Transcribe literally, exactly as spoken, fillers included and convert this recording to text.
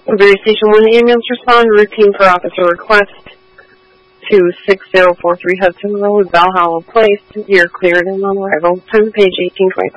Woodbury Station one ambulance respond, routine for officer request to six zero four three Hudson Road, Valhalla Place. You're cleared and on arrival. Time to page eighteen twenty-five.